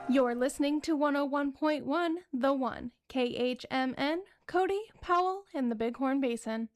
You're listening to 101.1 The One, KHMN, Cody, Powell, and the Bighorn Basin.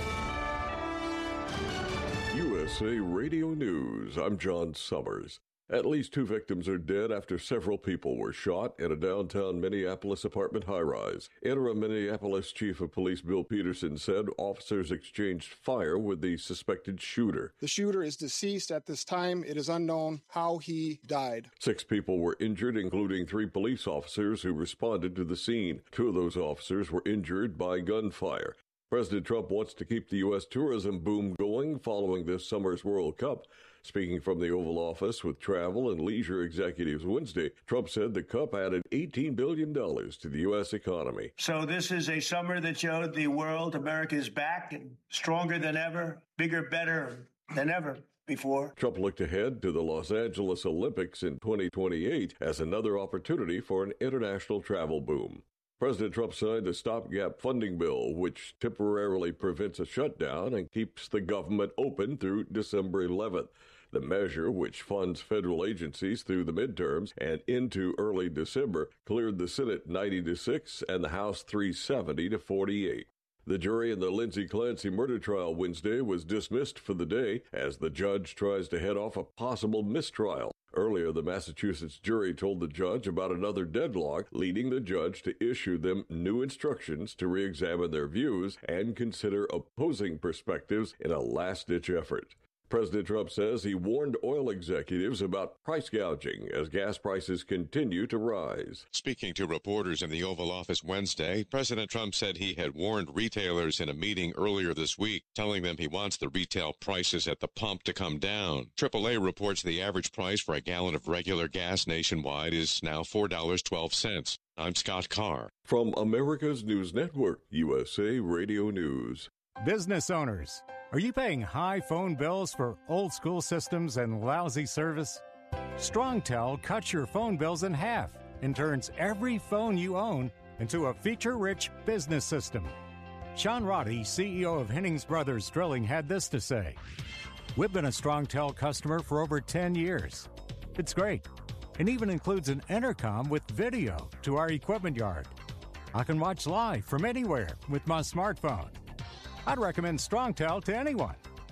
USA Radio News. I'm John Summers. At least 2 victims are dead after several people were shot in a downtown Minneapolis apartment high-rise. Interim Minneapolis Chief of Police Bill Peterson said officers exchanged fire with the suspected shooter. The shooter is deceased at this time. It is unknown how he died. 6 people were injured, including 3 police officers who responded to the scene. 2 of those officers were injured by gunfire. President Trump wants to keep the U.S. tourism boom going following this summer's World Cup. Speaking from the Oval Office with travel and leisure executives Wednesday, Trump said the Cup added $18 billion to the U.S. economy. So this is a summer that showed the world America is back and stronger than ever, bigger, better than ever before. Trump looked ahead to the Los Angeles Olympics in 2028 as another opportunity for an international travel boom. President Trump signed a stopgap funding bill, which temporarily prevents a shutdown and keeps the government open through December 11th. The measure, which funds federal agencies through the midterms and into early December, cleared the Senate 90-6 and the House 370-48. The jury in the Lindsay Clancy murder trial Wednesday was dismissed for the day as the judge tries to head off a possible mistrial. Earlier, the Massachusetts jury told the judge about another deadlock, leading the judge to issue them new instructions to re-examine their views and consider opposing perspectives in a last-ditch effort. President Trump says he warned oil executives about price gouging as gas prices continue to rise. Speaking to reporters in the Oval Office Wednesday, President Trump said he had warned retailers in a meeting earlier this week, telling them he wants the retail prices at the pump to come down. AAA reports the average price for a gallon of regular gas nationwide is now $4.12. I'm Scott Carr. From America's News Network, USA Radio News. Business owners, are you paying high phone bills for old-school systems and lousy service? StrongTel cuts your phone bills in half and turns every phone you own into a feature-rich business system. Sean Roddy, CEO of Hennings Brothers Drilling, had this to say. We've been a StrongTel customer for over 10 years. It's great, and even includes an intercom with video to our equipment yard. I can watch live from anywhere with my smartphone. I'd recommend StrongTel to anyone.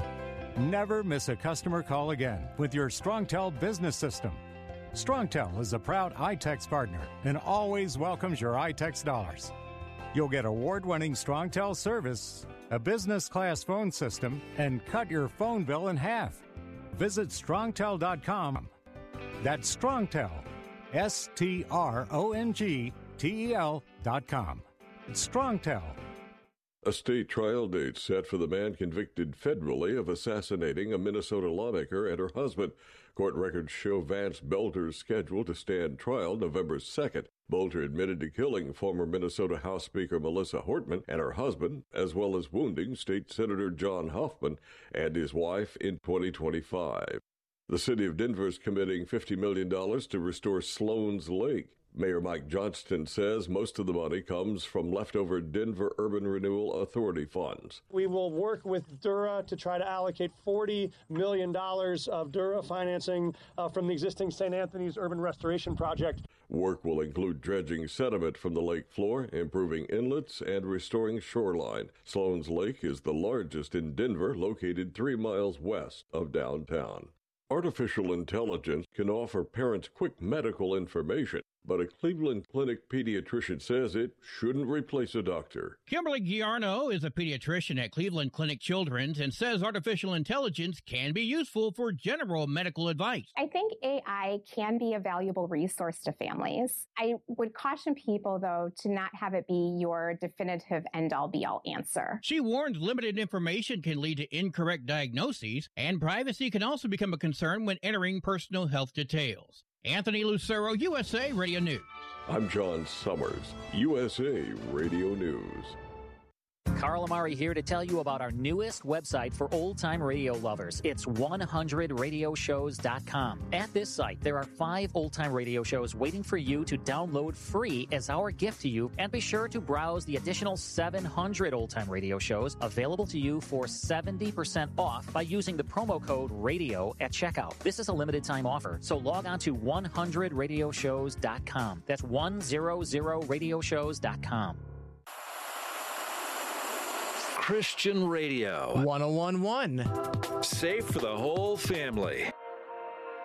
Never miss a customer call again with your StrongTel business system. StrongTel is a proud iTex partner and always welcomes your iTex dollars. You'll get award-winning StrongTel service, a business-class phone system, and cut your phone bill in half. Visit StrongTel.com. That's StrongTel, StrongTel.com. It's StrongTel. A state trial date set for the man convicted federally of assassinating a Minnesota lawmaker and her husband. Court records show Vance Belter's schedule to stand trial November 2nd. Belter admitted to killing former Minnesota House Speaker Melissa Hortman and her husband, as well as wounding State Senator John Hoffman and his wife in 2025. The city of Denver is committing $50 million to restore Sloan's Lake. Mayor Mike Johnston says most of the money comes from leftover Denver Urban Renewal Authority funds. We will work with Dura to try to allocate $40 million of Dura financing from the existing St. Anthony's Urban Restoration Project. Work will include dredging sediment from the lake floor, improving inlets, and restoring shoreline. Sloan's Lake is the largest in Denver, located 3 miles west of downtown. Artificial intelligence can offer parents quick medical information, but a Cleveland Clinic pediatrician says it shouldn't replace a doctor. Kimberly Giarno is a pediatrician at Cleveland Clinic Children's and says artificial intelligence can be useful for general medical advice. I think AI can be a valuable resource to families. I would caution people, though, to not have it be your definitive end-all be-all answer. She warned limited information can lead to incorrect diagnoses, and privacy can also become a concern when entering personal health details. Anthony Lucero, USA Radio News. I'm John Summers, USA Radio News. Carl Amari here to tell you about our newest website for old-time radio lovers. It's 100radioshows.com. At this site, there are 5 old-time radio shows waiting for you to download free as our gift to you, and be sure to browse the additional 700 old-time radio shows available to you for 70% off by using the promo code RADIO at checkout. This is a limited-time offer, so log on to 100radioshows.com. That's 100radioshows.com. Christian Radio 1011. Safe for the whole family.